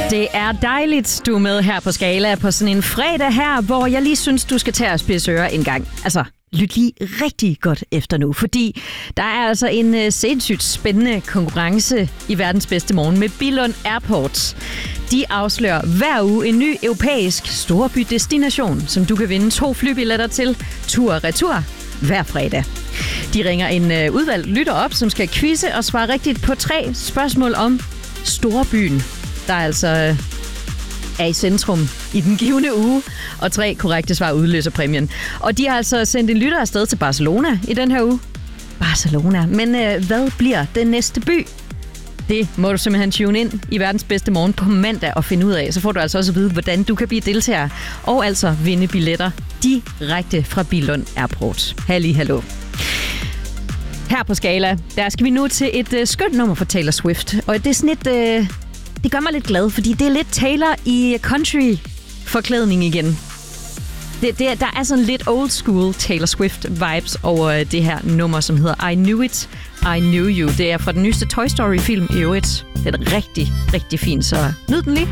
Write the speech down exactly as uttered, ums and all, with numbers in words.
Det er dejligt, du er med her på Skala på sådan en fredag her, hvor jeg lige synes, du skal tage og spidse ører en gang. Altså, lyt lige rigtig godt efter nu, fordi der er altså en uh, sindssygt spændende konkurrence i verdens bedste morgen med Billund Airport. De afslører hver uge en ny europæisk storbydestination, som du kan vinde to flybilletter til tur og retur hver fredag. De ringer en uh, udvalgt lytter op, som skal quizze og svare rigtigt på tre spørgsmål om storbyen, der altså uh, er i centrum i den givne uge, og tre korrekte svar udløser præmien. Og de har altså sendt en lytter afsted til Barcelona i den her uge. Barcelona. Men uh, hvad bliver den næste by? Det må du simpelthen tune ind i verdens bedste morgen på mandag og finde ud af. Så får du altså også at vide, hvordan du kan blive deltager og altså vinde billetter direkte fra Billund Airport. Halli, hallo. Her på Skala, der skal vi nu til et uh, skønt nummer for Taylor Swift. Og det er sådan et, uh, det gør mig lidt glad, fordi det er lidt Taylor i country-forklædning igen. Det, det, der er sådan lidt old school Taylor Swift-vibes over det her nummer, som hedder I Knew It, I Knew You. Det er fra den nyeste Toy Story-film i øvrigt. Det er rigtig, rigtig fint, så nyd den lige.